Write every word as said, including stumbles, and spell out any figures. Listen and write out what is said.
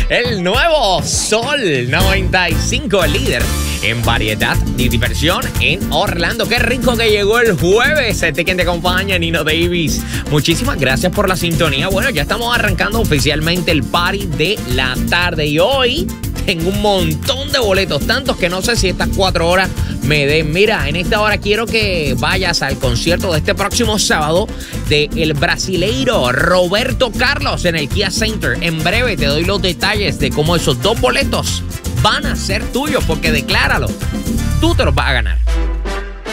El nuevo Sol noventa y cinco, líder en variedad y diversión en Orlando. Qué rico que llegó el jueves. Este quien te acompaña, Nino Davis. Muchísimas gracias por la sintonía. Bueno, ya estamos arrancando oficialmente el party de la tarde y hoy tengo un montón de boletos, tantos que no sé si estas cuatro horas me den. Mira, en esta hora quiero que vayas al concierto de este próximo sábado de el brasileiro Roberto Carlos en el Kia Center. En breve te doy los detalles de cómo esos dos boletos van a ser tuyos, porque decláralo, tú te los vas a ganar.